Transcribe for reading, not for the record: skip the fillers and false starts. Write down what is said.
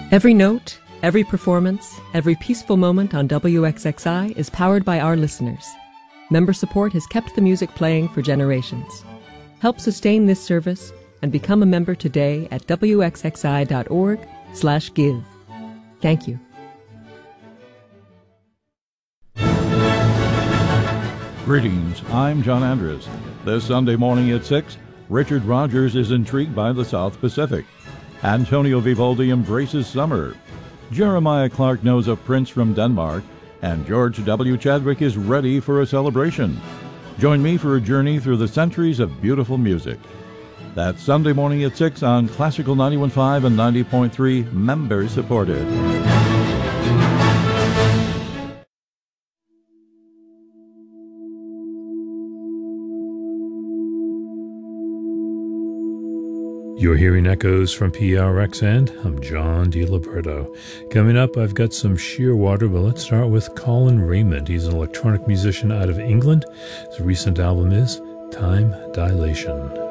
Every note, every performance, every peaceful moment on WXXI is powered by our listeners. Member support has kept the music playing for generations. Help sustain this service and become a member today at wxxi.org/give. Thank you. Greetings, I'm John Andrews. This Sunday morning at 6, Richard Rodgers is intrigued by the South Pacific. Antonio Vivaldi embraces summer. Jeremiah Clark knows a prince from Denmark. And George W. Chadwick is ready for a celebration. Join me for a journey through the centuries of beautiful music. That's Sunday morning at 6 on Classical 91.5 and 90.3, member supported. You're hearing echoes from PRX, and I'm John DiLiberto. Coming up, I've got some Shearwater, but let's start with Colin Raymond. He's an electronic musician out of England. His recent album is Time Dilation.